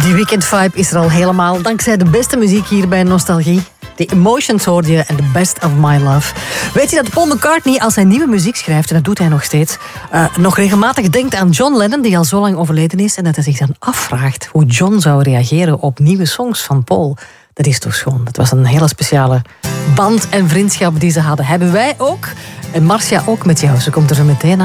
Die weekendvibe is er al helemaal dankzij de beste muziek hier bij Nostalgie. The Emotions hoorde je en The Best of My Love. Weet je dat Paul McCartney als hij nieuwe muziek schrijft, en dat doet hij nog steeds, nog regelmatig denkt aan John Lennon, die al zo lang overleden is, en dat hij zich dan afvraagt hoe John zou reageren op nieuwe songs van Paul. Dat is toch schoon. Dat was een hele speciale band en vriendschap die ze hadden. Hebben wij ook. En Marcia ook met jou. Ze komt er zo meteen aan.